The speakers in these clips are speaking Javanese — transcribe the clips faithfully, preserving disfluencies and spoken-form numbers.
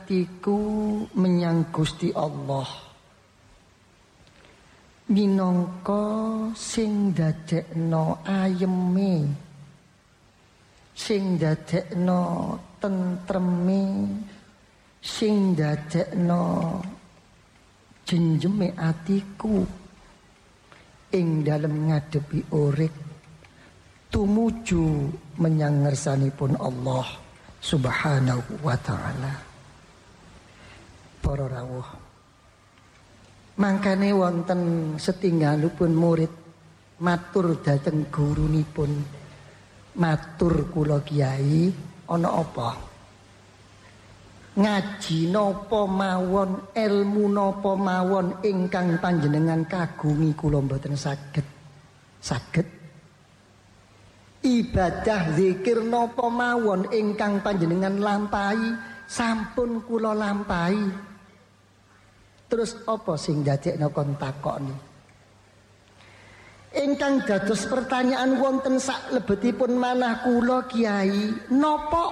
atiku menyang Gusti Allah minangka sing dadekno ayeme, sing dadekno tentreme, sing dadekno jenjeme atiku ing dalem ngadepi urip tumuju menyang ngersanipun Allah Subhanahu wa ta'ala. Para rawuh, mangkane wonten setinggalipun murid matur dhateng gurunipun, matur kula Kiai, ana apa? Ngaji napa mawon, ilmu napa mawon ingkang panjenengan kagungi kula mboten saged. Saged ibadah zikir napa mawon ingkang panjenengan lampahi, sampun kula lampahi. Terus apa sing dadekno kon takoni? Ingkang dados pertanyaan wonten sak lebetipun manah kula Kiai, napa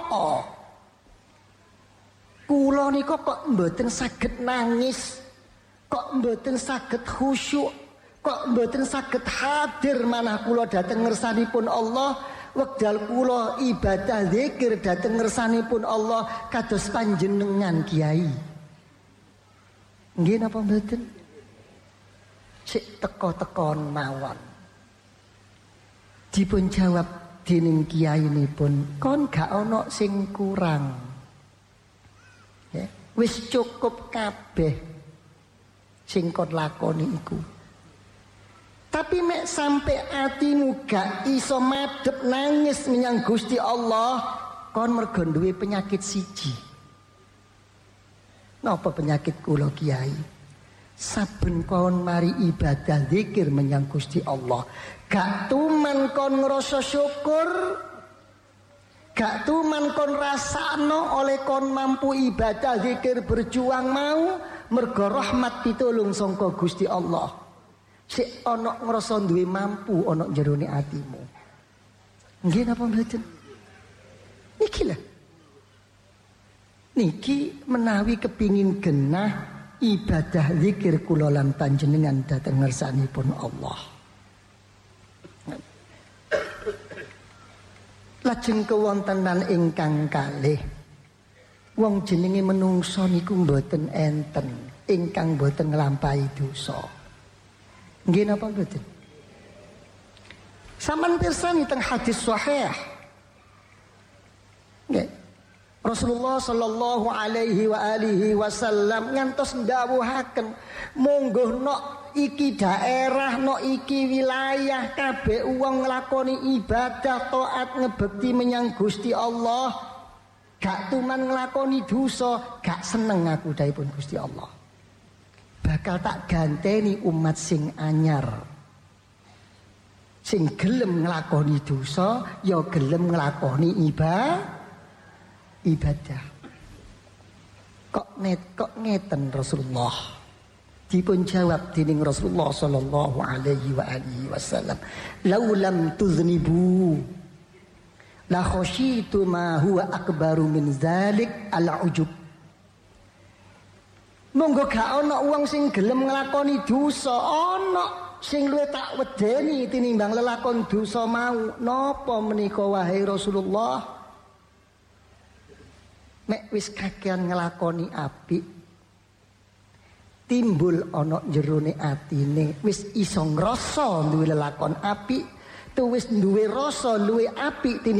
kula nika kok mboten saged nangis, kok mboten saged khusyuk, kok mboten saged hadir manah kula dhateng ngersanipun Allah, wekdal kula ibadah zikir dhateng ngersanipun Allah kados panjenengan Kiai. Nggih napa mboten? Sik teka-tekon mawon. Dipun jawab dening kiyainipun, kon gak ana sing kurang. Ya, wis cukup kabeh sing kon lakoni iku. Tapi mek sampai atimu gak iso madhep nangis menyang Gusti Allah, kon mergo duwe penyakit siji. Napa penyakit kula Kiai? Saben kon mari ibadah zikir menyang Gusti Allah, gak tuman kon ngrasa syukur, gak tuman kon rasakno oleh kon mampu ibadah zikir berjuang mau mergo rahmat pitulung sangka Gusti Allah. Sik ana ngrasa duwe mampu ana jerone atimu. Nggih napa mboten? Niki lho. Niki menawi kepingin genah ibadah zikir kula lan panjenengan dhateng ngersanipun Allah. Lajeng kewontenan ingkang kalih, wong jenenge menungso niku mboten enten ingkang mboten nglampahi dosa. Nggih napa mboten? Saman pirsani teng hadis sahih. Nggih. Rasulullah sallallahu alaihi wa alihi wasallam ngantos ndawuhaken, monggo nok iki daerah, nok iki wilayah kabeh wong nglakoni ibadah taat ngebekti menyang Gusti Allah, gak tuman nglakoni dosa, gak seneng aku dawuhipun Gusti Allah. Bakal tak ganteni umat sing anyar, sing gelem nglakoni dosa ya gelem nglakoni ibadah. Ibadah. Kok net kok ngeten Rasulullah? Dipun jawab dening Rasulullah sallallahu alaihi wa alihi wasallam, "Lau lam tuznibu la khasyitu ma huwa akbaru min zalik al-ujub." Monggo gak ana wong sing gelem nglakoni dosa, ana sing luwih tak wedeni tinimbang lelakon dosa mau. Napa menika wahai Rasulullah? Mek wis kakean nglakoni apik, timbul ana jerone atine, wis iso ngrasa duwe lelakon apik, tuh wis duwe rasa luwih apik